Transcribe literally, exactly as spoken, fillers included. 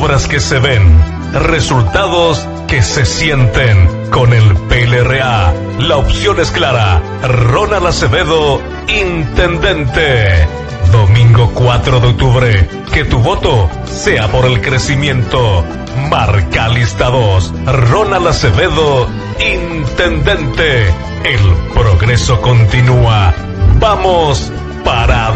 obras que se ven, resultados que se sienten. Con el P L R A, la opción es clara. Ronald Acevedo, intendente. Domingo cuatro de octubre, que tu voto sea por el crecimiento. Marca lista dos, Ronald Acevedo, intendente. El progreso continúa. Vamos para adelante.